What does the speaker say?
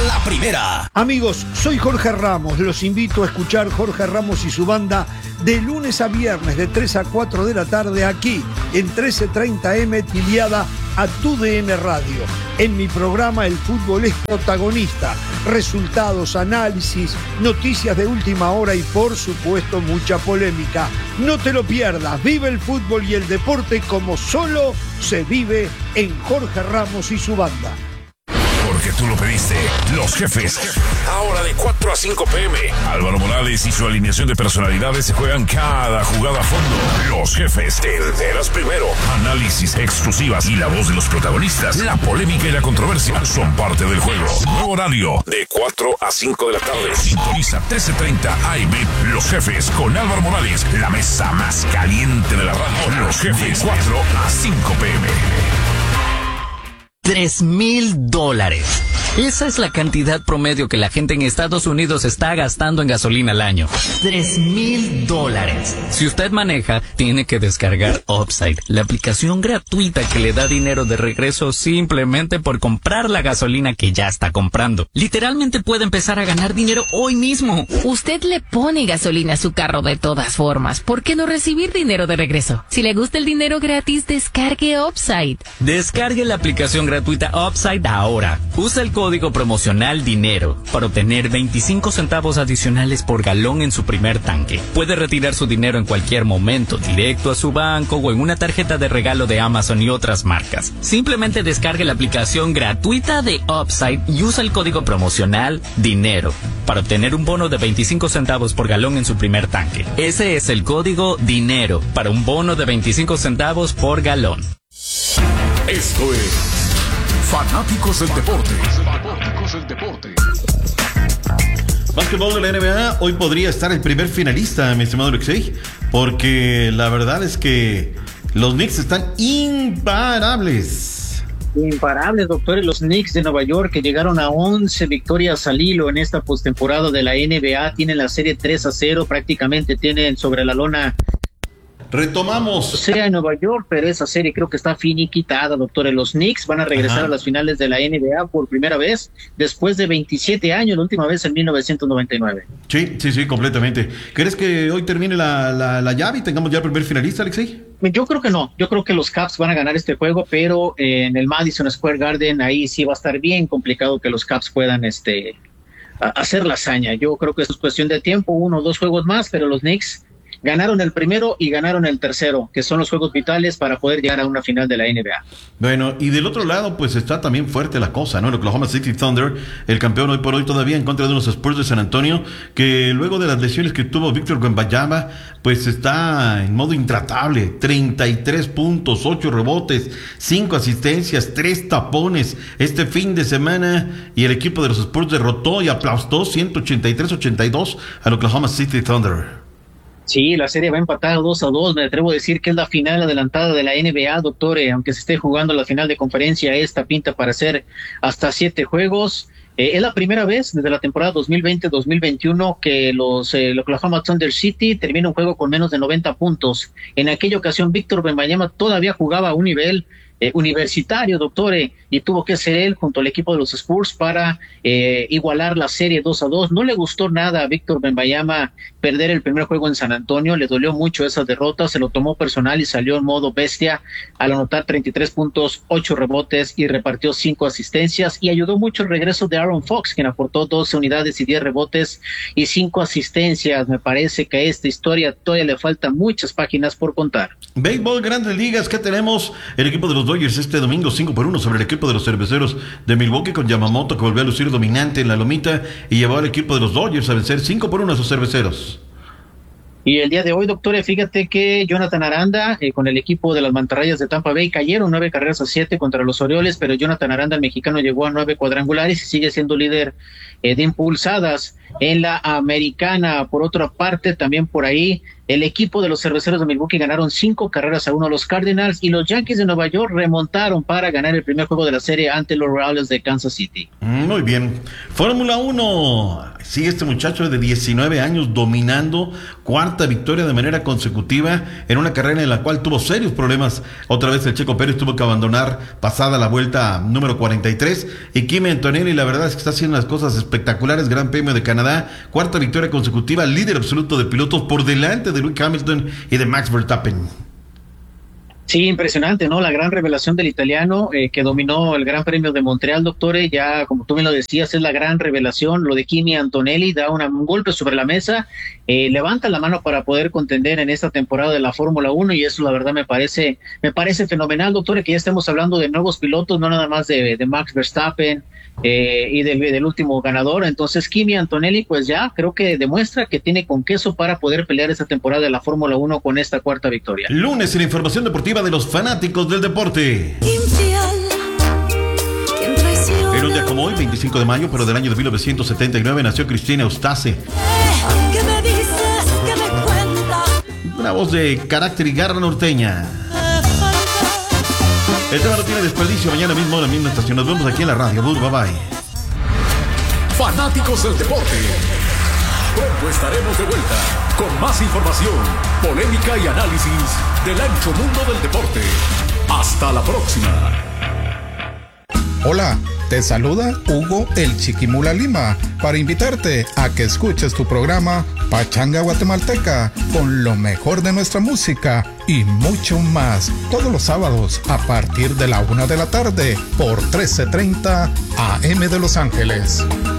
la primera. Amigos, soy Jorge Ramos. Los invito a escuchar Jorge Ramos y su banda de lunes a viernes de 3 a 4 de la tarde aquí en 1330M Tiliada a TUDN Radio. En mi programa el fútbol es protagonista. Resultados, análisis, noticias de última hora y por supuesto mucha polémica. No te lo pierdas. Vive el fútbol y el deporte como solo se vive en Jorge Ramos y su banda. Porque tú lo pediste. Los Jefes. Ahora de 4 a 5 p.m. Álvaro Morales y su alineación de personalidades se juegan cada jugada a fondo. Los Jefes. Te enteras primero. Análisis, exclusivas y la voz de los protagonistas. La polémica y la controversia son parte del juego. Nuevo horario de 4 a 5 de la tarde. Sintoniza 13:30 AM. Los Jefes con Álvaro Morales. La mesa más caliente de la radio. Los Jefes. 4 a 5 p.m. $3,000. Esa es la cantidad promedio que la gente en Estados Unidos está gastando en gasolina al año. $3,000. Si usted maneja, tiene que descargar Upside, la aplicación gratuita que le da dinero de regreso simplemente por comprar la gasolina que ya está comprando. Literalmente puede empezar a ganar dinero hoy mismo. Usted le pone gasolina a su carro de todas formas. ¿Por qué no recibir dinero de regreso? Si le gusta el dinero gratis, descargue Upside. Descargue la aplicación gratuita Upside ahora. Usa el código promocional DINERO para obtener 25 centavos adicionales por galón en su primer tanque. Puede retirar su dinero en cualquier momento, directo a su banco o en una tarjeta de regalo de Amazon y otras marcas. Simplemente descargue la aplicación gratuita de Upside y usa el código promocional DINERO para obtener un bono de 25 centavos por galón en su primer tanque. Ese es el código DINERO para un bono de 25 centavos por galón. Esto es Fanáticos del Deporte. Básquetbol de la NBA, hoy podría estar el primer finalista, mi estimado Alexei, porque la verdad es que los Knicks están imparables. Imparables, doctores, los Knicks de Nueva York, que llegaron a 11 victorias al hilo en esta postemporada de la NBA, tienen la serie 3-0, prácticamente tienen sobre la lona. Retomamos. Serie en Nueva York, pero esa serie creo que está finiquitada, doctores. Los Knicks van a regresar a las finales de la NBA por primera vez después de 27 años, la última vez en 1999. Sí, completamente. ¿Crees que hoy termine la llave y tengamos ya el primer finalista, Alexei? Yo creo que no. Yo creo que los Caps van a ganar este juego, pero en el Madison Square Garden ahí sí va a estar bien complicado que los Caps puedan hacer la hazaña. Yo creo que es cuestión de tiempo, 1 o 2 juegos más, pero los Knicks ganaron el primero y ganaron el tercero, que son los juegos vitales para poder llegar a una final de la NBA. Bueno, y del otro lado, pues está también fuerte la cosa, ¿no? El Oklahoma City Thunder, el campeón hoy por hoy todavía en contra de unos Spurs de San Antonio, que luego de las lesiones que tuvo Víctor Wembanyama, pues está en modo intratable. 33 puntos, 8 rebotes, 5 asistencias, 3 tapones este fin de semana, y el equipo de los Spurs derrotó y aplastó 183-82 al Oklahoma City Thunder. Sí, la serie va empatada 2-2. Me atrevo a decir que es la final adelantada de la NBA, doctor. Aunque se esté jugando la final de conferencia, esta pinta para ser hasta 7 juegos. Es la primera vez desde la temporada 2020-2021 que los Oklahoma Thunder City termina un juego con menos de 90 puntos. En aquella ocasión, Víctor Wembanyama todavía jugaba a un nivel universitario, doctor, y tuvo que ser él junto al equipo de los Spurs para igualar la serie 2-2. No le gustó nada a Víctor Wembanyama perder el primer juego en San Antonio, le dolió mucho esa derrota, se lo tomó personal y salió en modo bestia al anotar 33 puntos, 8 rebotes y repartió 5 asistencias, y ayudó mucho el regreso de Aaron Fox, quien aportó 12 unidades y 10 rebotes y 5 asistencias. Me parece que a esta historia todavía le faltan muchas páginas por contar. Béisbol, Grandes Ligas, ¿qué tenemos? El equipo de los Dodgers este domingo 5-1 sobre el equipo de los Cerveceros de Milwaukee, con Yamamoto que volvió a lucir dominante en la lomita y llevó al equipo de los Dodgers a vencer 5-1 a sus Cerveceros. Y el día de hoy, doctor, fíjate que Jonathan Aranda con el equipo de las Mantarrayas de Tampa Bay cayeron 9-7 contra los Orioles, pero Jonathan Aranda, el mexicano, llegó a 9 cuadrangulares y sigue siendo líder de impulsadas. en la Americana. Por otra parte, también por ahí, el equipo de los Cerveceros de Milwaukee ganaron 5-1 a los Cardinals, y los Yankees de Nueva York remontaron para ganar el primer juego de la serie ante los Royals de Kansas City. Muy bien. Fórmula 1. Sigue este muchacho de 19 años dominando, cuarta victoria de manera consecutiva en una carrera en la cual tuvo serios problemas. Otra vez el Checo Pérez tuvo que abandonar pasada la vuelta número 43, y Kimi Antonelli, la verdad es que está haciendo las cosas espectaculares. Gran Premio de Canadá, cuarta victoria consecutiva, líder absoluto de pilotos por delante de Lewis Hamilton y de Max Verstappen. Sí, impresionante, ¿no? La gran revelación del italiano que dominó el Gran Premio de Montreal, doctores. Ya, como tú me lo decías, es la gran revelación. Lo de Kimi Antonelli da un golpe sobre la mesa, levanta la mano para poder contender en esta temporada de la Fórmula 1, y eso la verdad me parece fenomenal, doctores, que ya estemos hablando de nuevos pilotos, no nada más de Max Verstappen y del último ganador. Entonces Kimi Antonelli pues ya creo que demuestra que tiene con queso para poder pelear esta temporada de la Fórmula 1 con esta cuarta victoria. Lunes en la información deportiva de los fanáticos del deporte. En un día como hoy, 25 de mayo, pero del año de 1979, nació Cristina Eustace. Una voz de carácter y garra norteña. El tema no tiene desperdicio. Mañana mismo en la misma estación. Nos vemos aquí en la radio. Bye bye. Fanáticos del deporte. Pronto estaremos de vuelta con más información, polémica y análisis del ancho mundo del deporte. Hasta la próxima. Hola, te saluda Hugo el Chiquimula Lima para invitarte a que escuches tu programa Pachanga Guatemalteca con lo mejor de nuestra música y mucho más todos los sábados a partir de la 1 de la tarde por 1330 AM de Los Ángeles.